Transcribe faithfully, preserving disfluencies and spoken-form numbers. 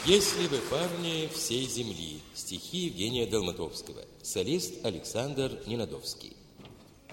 Если вы парни всей земли. Стихи Евгения Долматовского. Солист Александр Ненадовский.